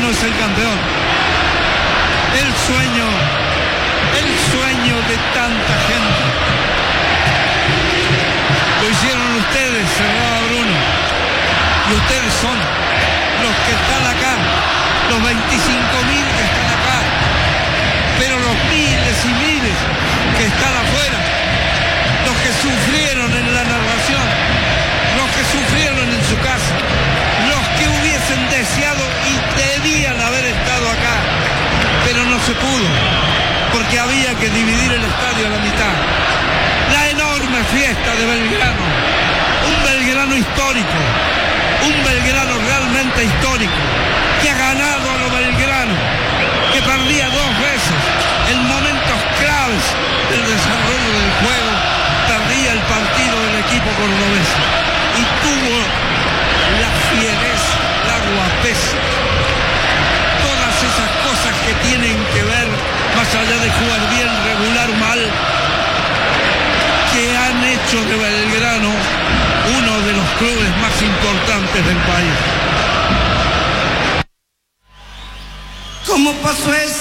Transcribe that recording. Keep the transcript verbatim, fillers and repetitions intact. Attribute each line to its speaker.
Speaker 1: Belgrano es el campeón. El sueño, el sueño de tanta gente. Lo hicieron ustedes, cerraba Bruno. Y ustedes son los que están acá, los veinticinco mil que están acá, pero los miles y miles que están afuera, los que sufrieron en la narración, los que sufrieron en su casa, los que hubiesen deseado y debían haber estado acá, pero no se pudo, porque había que dividir el estadio a la mitad. La enorme fiesta de Belgrano, un Belgrano histórico, un Belgrano realmente histórico, que ha ganado a lo Belgrano, que perdía dos veces en momentos claves del desarrollo del juego, perdía el partido del equipo cordobés y tuvo la fiereza, la guapesa, todas esas cosas que tienen que ver, más allá de jugar bien, regular, mal, que han hecho de Belgrano uno de los clubes más importantes del país.
Speaker 2: ¿Cómo pasó eso?